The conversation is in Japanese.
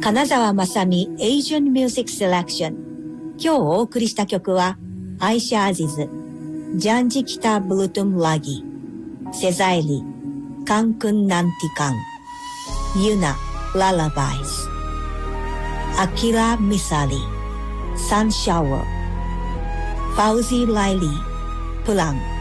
金沢まさみ Asian Music Selection。今日お送りした曲は、アイシャ・アジズ、ジャンジ・キタ・ブルトゥム・ラギ、セザイリ、カンクン・ナンティカン、ユナ、ララバイズ、アキラ・ミサリ、サン・シャワー、ファウジー・ライリー、プラン、